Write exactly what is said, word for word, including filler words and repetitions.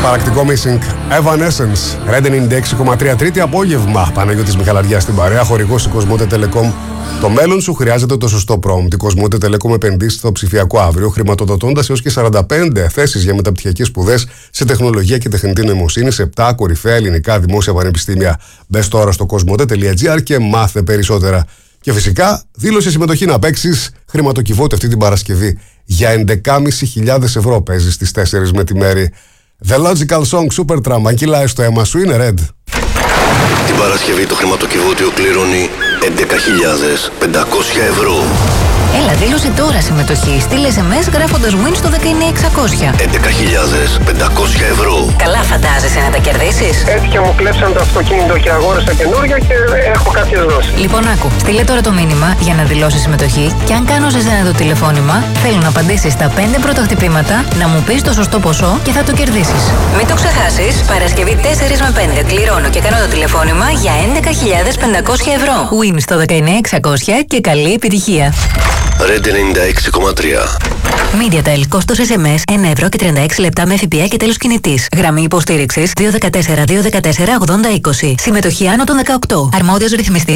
Παρακτικό missing. Evanescence. Red ενενήντα έξι κόμμα τρία τρίτη απόγευμα. Παναγιώτης Μιχαλαριάς στην παρέα. Χορηγός η Κοσμότε Telecom. Το μέλλον σου χρειάζεται το σωστό prompt. Η Κοσμότε Telecom επενδύσει στο ψηφιακό αύριο, χρηματοδοτώντας έως και σαράντα πέντε θέσεις για μεταπτυχιακές σπουδές σε τεχνολογία και τεχνητή νοημοσύνη σε επτά κορυφαία ελληνικά δημόσια πανεπιστήμια. Μπες τώρα στο κοσμοτέ τελεία τζι άρ και μάθε περισσότερα. Και φυσικά, δήλωσε συμμετοχή να παίξεις χρηματοκιβώτη αυτή την Παρασκευή. Για έντεκάμισι χιλιάδες ευρώ παίζεις στις τέσσερις με τη μέρη. The Logical Song Supertramp, αν κυλάει στο αίμα σου, είναι Red. Την Παρασκευή το χρηματοκιβώτιο κληρώνει έντεκα χιλιάδες πεντακόσια ευρώ. Έλα, δήλωσε τώρα συμμετοχή. Στείλε ες εμ ες γράφοντας win στο δεκαεννιά εξακόσια. έντεκα χιλιάδες πεντακόσια ευρώ. Καλά φαντάζεσαι να τα κερδίσεις. Έτυχε μου κλέψαν το αυτοκίνητο και αγόρασα καινούργια και έχω κάποιες δόσεις. Λοιπόν, άκου. Στείλε τώρα το μήνυμα για να δηλώσεις συμμετοχή και αν κάνω σε σένα το τηλεφώνημα, θέλω να απαντήσεις στα πέντε πρώτα χτυπήματα, να μου πεις το σωστό ποσό και θα το κερδίσεις. Μην το ξεχάσεις. Παρασκευή τέσσερα με πέντε κληρώνω και κάνω το τηλεφώνημα για έντεκα χιλιάδες πεντακόσια ευρώ. Win στο δεκαεννιά εξακόσια και καλή επιτυχία. Red ενενήντα έξι κόμμα τρία. MediaTel, κόστος ες εμ ες ένα ευρώ και τριάντα έξι λεπτά με ΦΠΑ και τέλος κινητής. Γραμμή υποστήριξης δύο ένα τέσσερα δύο ένα τέσσερα ογδόντα είκοσι. Συμμετοχή άνω των δεκαοκτώ. Αρμόδιος ρυθμιστής